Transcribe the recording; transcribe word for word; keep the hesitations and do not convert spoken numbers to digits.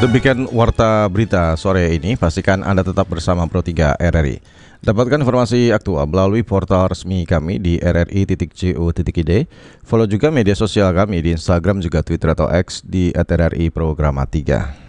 Demikian warta berita sore ini. Pastikan Anda tetap bersama Pro tiga R R I. Dapatkan informasi aktual melalui portal resmi kami di r r i titik co titik i d. Follow juga media sosial kami di Instagram juga Twitter atau X di at r r i programa tiga.